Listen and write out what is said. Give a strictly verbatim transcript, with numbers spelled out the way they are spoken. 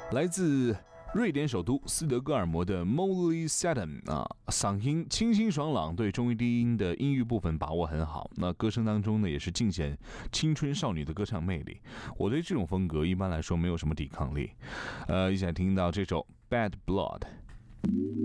来自瑞典首都斯德哥尔摩的 Molly Sutton 啊，嗓音清新爽朗，对中音低音的音域部分把握很好。那歌声当中呢，也是尽显青春少女的歌唱魅力。我对这种风格一般来说没有什么抵抗力。呃，一起来听到这首 Bad Blood。